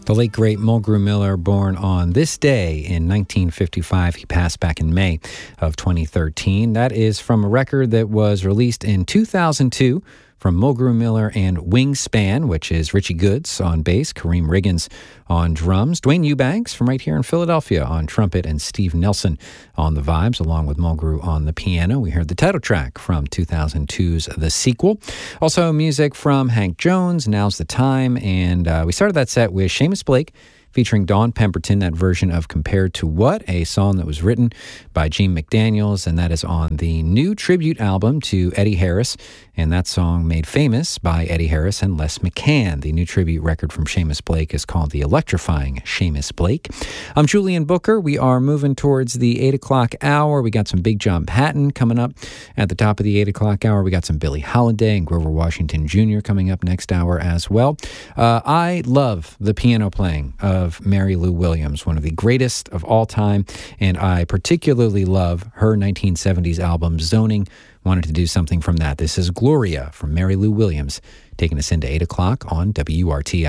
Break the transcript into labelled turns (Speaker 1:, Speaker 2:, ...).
Speaker 1: The late, great Mulgrew Miller, born on this day in 1955. He passed back in May of 2013. That is from a record that was released in 2002 from Mulgrew Miller and Wingspan, which is Richie Goods on bass, Kareem Riggins on drums, Dwayne Eubanks from right here in Philadelphia on trumpet, and Steve Nelson on the vibes, along with Mulgrew on the piano. We heard the title track from 2002's The Sequel. Also music from Hank Jones, Now's the Time, and we started that set with Seamus Blake featuring Dawn Pemberton, that version of Compared to What, a song that was written by Gene McDaniels, and that is on the new tribute album to Eddie Harris, and that song made famous by Eddie Harris and Les McCann. The new tribute record from Seamus Blake is called The Electrifying Seamus Blake. I'm Julian Booker. We are moving towards the 8 o'clock hour. We got some Big John Patton coming up at the top of the 8 o'clock hour. We got some Billie Holiday and Grover Washington Jr. coming up next hour as well. I love the piano playing of Mary Lou Williams, one of the greatest of all time, and I particularly love her 1970s album, Zoning. Wanted to do something from that. This is Gloria from Mary Lou Williams, taking us into 8 o'clock on WRTI.